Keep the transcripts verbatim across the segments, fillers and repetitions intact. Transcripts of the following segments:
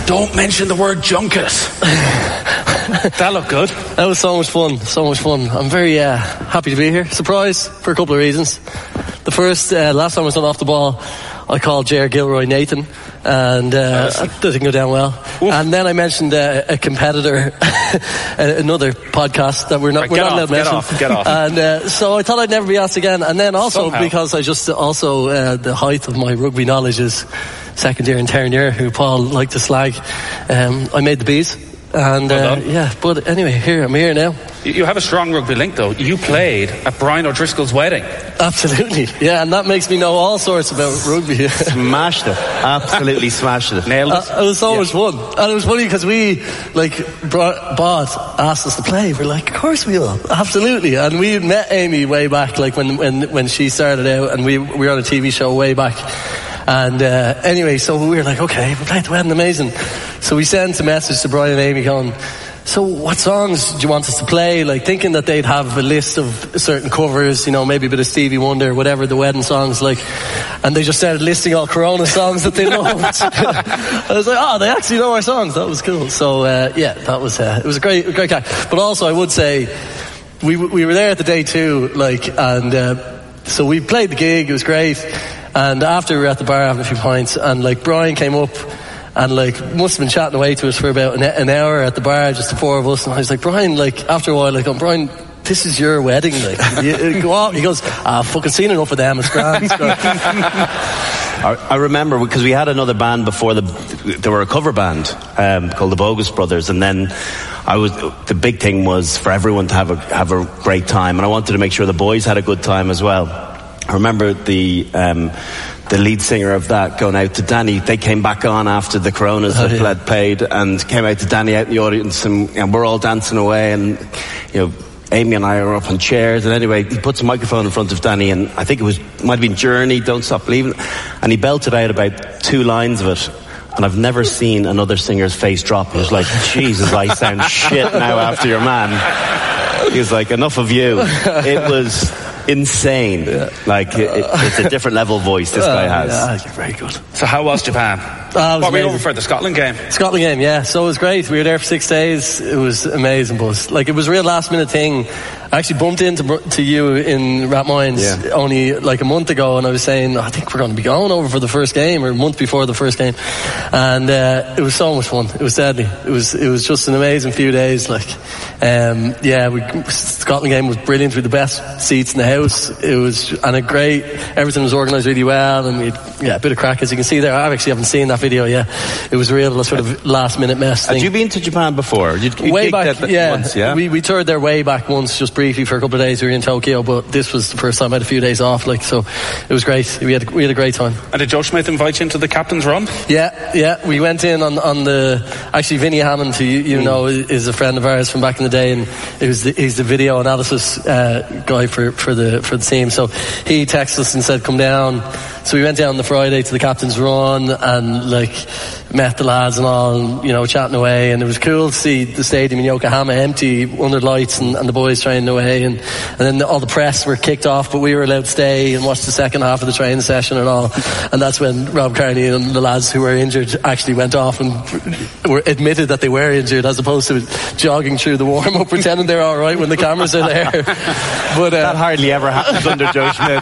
Don't mention the word junket. That looked good. That was so much fun, so much fun. I'm very uh, happy to be here. Surprised for a couple of reasons. The first, uh, last time I was on Off the Ball, I called Ger Gilroy Nathan, and uh, that didn't go down well. Oof. And then I mentioned uh, a competitor, another podcast that we're not, right, we're not allowed to mention. Get off, get off. And uh, so I thought I'd never be asked again. And then also Somehow. because I just also uh, the height of my rugby knowledge is second year in Terran year, who Paul liked to slag. Um, I made the bees. And uh, yeah, but anyway, here I'm here now. You have a strong rugby link, though. You played at Brian O'Driscoll's wedding. Absolutely, yeah, and that makes me know all sorts about rugby. Smashed it, absolutely smashed it. Nailed it. Uh, it was so yeah. much fun, and it was funny because we, like, brought, Bod asked us to play. We're like, of course we will, absolutely. And we met Amy way back, like when when when she started out, and we we were on a T V show way back. And uh, anyway, so we were like, okay, we're playing the wedding, amazing. So we sent a message to Brian and Amy going, so what songs do you want us to play? Like thinking that they'd have a list of certain covers, you know, maybe a bit of Stevie Wonder, whatever the wedding songs like. And they just started listing all Corona songs that they loved. I was like, oh, they actually know our songs. That was cool. So uh, yeah, that was uh, it was a great, a great guy. But also, I would say we we were there at the day too, like, and uh, so we played the gig. It was great. And after we were at the bar having a few pints, and like Brian came up and like must have been chatting away to us for about an, an hour at the bar, just the four of us. And I was like, Brian, like after a while, like, I'm Brian, this is your wedding, like, you, go out. He goes, ah, I've fucking seen enough of them. It's grand. It's grand. I, I remember because we had another band before the, they were a cover band um, called the Bogus Brothers, and then I was the big thing was for everyone to have a have a great time, and I wanted to make sure the boys had a good time as well. I remember the um, the lead singer of that going out to Danny. They came back on after the Coronas oh, had yeah. played and came out to Danny out in the audience, and, and we're all dancing away, and you know, Amy and I are up on chairs, and anyway, he puts a microphone in front of Danny, and I think it was might have been Journey, Don't Stop Believing, and he belted out about two lines of it. And I've never seen another singer's face drop. He was like, Jesus, I sound shit now after your man. He was like, enough of you. It was insane. Yeah. Like, it, it, it's a different level voice this guy has. Uh, yeah, you're very good. So how was Japan? Uh, what were you over for, the Scotland game? Scotland game, yeah. So it was great. We were there for six days. It was amazing, but like, it was a real last minute thing. I actually bumped into to you in Rathmines yeah. only like a month ago, and I was saying, oh, I think we're going to be going over for the first game, or a month before the first game. And uh, it was so much fun. It was deadly. It was it was just an amazing few days. Like, um, yeah, we, Scotland game was brilliant. We had the best seats in the house. It was and a great. Everything was organised really well, and we had, yeah, a bit of crack, as you can see there. I actually haven't seen that video yet. It was a real sort of last minute mess thing. Had you been to Japan before? You'd, you'd way back, yeah. Once, yeah. We we toured there way back once, just briefly for a couple of days. We were in Tokyo, but this was the first time I had a few days off. Like, so it was great. We had we had a great time. And did Joe Schmidt invite you into the captain's run? Yeah, yeah. We went in on on the actually Vinnie Hammond, who you, you mm. know is a friend of ours from back in the day, and it was the, he's the video analysis uh, guy for for the for the team. So he texted us and said, "Come down." So we went down the Friday to the captain's run and like met the lads and all, and, you know, chatting away, and it was cool to see the stadium in Yokohama empty under lights, and, and the boys training away, and, and then all the press were kicked off, but we were allowed to stay and watch the second half of the training session and all. And that's when Rob Kearney and the lads who were injured actually went off and were admitted that they were injured, as opposed to jogging through the warm-up pretending they're all right when the cameras are there. But uh, that hardly ever happens under Joe Schmidt.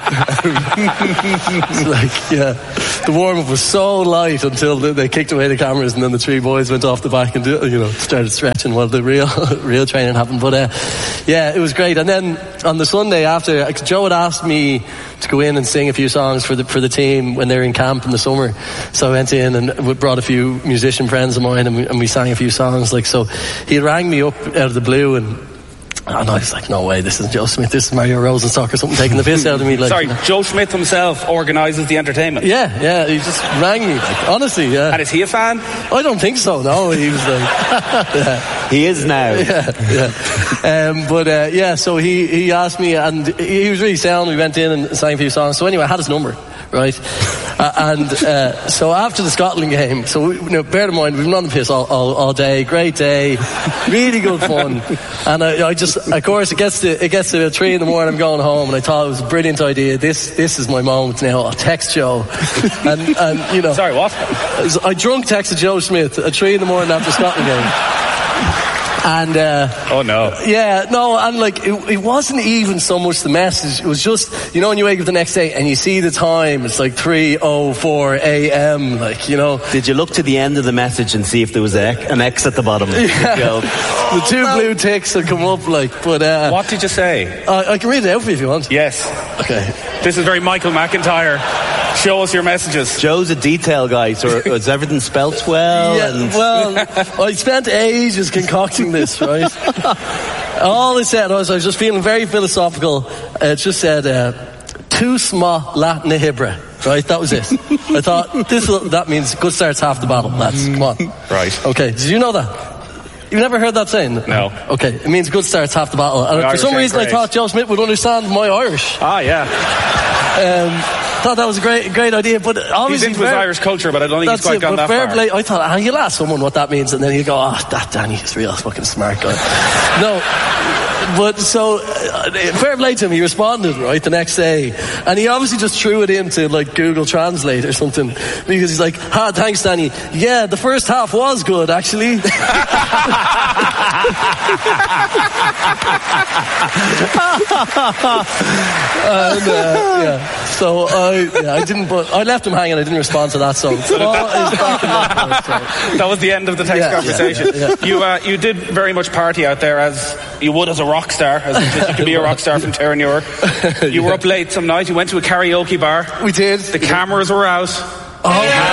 Like, yeah, the warm-up was so light until they, they kicked away the cameras, and then the three boys went off the back and, you know, started stretching while the real real training happened. But uh, yeah, it was great. And then on the Sunday after, Joe had asked me to go in and sing a few songs for the for the team when they were in camp in the summer. So I went in and brought a few musician friends of mine, and we, and we sang a few songs. Like, so he rang me up out of the blue, and and I was like, no way, this isn't Joe Smith, this is Mario Rosenstock or something, taking the piss out of me. Like, sorry, Joe Smith himself organises the entertainment? Yeah, yeah, he just rang me, like, honestly, yeah. And is he a fan? I don't think so, no, he was like... yeah. He is now. Yeah, yeah. Um, but, uh, yeah, so he, he asked me, and he was really sound, we went in and sang a few songs. So anyway, I had his number, right? uh, and uh, so after the Scotland game, so we, you know, bear in mind we've been on the piss all, all, all day, great day, really good fun, and I, I just, of course, it gets to it gets to three in the morning. I'm going home, and I thought it was a brilliant idea. This this is my moment now. I'll text Joe, and and you know, sorry, what? I drunk texted Joe Smith at three in the morning after the Scotland game. And uh, oh no, yeah, no, and like it, it wasn't even so much the message. It was just, you know, when you wake up the next day and you see the time, it's like three oh four a.m. Like, you know. Did you look to the end of the message and see if there was a, an X at the bottom? Yeah. The two oh, blue ticks would come up, like. But uh, what did you say? I, I can read it out for you if you want. Yes. Okay. This is very Michael McIntyre. Show us your messages. Joe's a detail guy, so is everything spelt well? Yeah, and well, I spent ages concocting this, right? All it said was, I was just feeling very philosophical. Uh, it just said, uh, tu sma Latina hibra, right? That was it. I thought, this will, that means good start's half the battle, lads. Come on. Right. Okay, did you know that? You've never heard that saying? No. Okay, it means good start's half the battle. And the for Irish some reason great. I thought Joe Smith would understand my Irish. Ah, yeah. Um... thought that was a great great idea, but obviously he's into his Irish culture, but I don't think he's quite it, gone that fair far. Play, I thought, ah, you'll ask someone what that means, and then he'll go, ah, oh, that Danny is real fucking smart guy. No, but so uh, fair play to him. He responded right the next day, and he obviously just threw it into like Google Translate or something, because he's like, ah, thanks, Danny. Yeah, the first half was good, actually. and, uh, yeah, so I, yeah, I didn't. But I left him hanging. I didn't respond to that. So, so that, that was the end of the text yeah, conversation. Yeah, yeah, yeah. You uh, you did very much party out there, as you would as a rock star, as you could be a rock star from Terranure. You yeah. were up late some night. You went to a karaoke bar. We did. The cameras were out. Oh.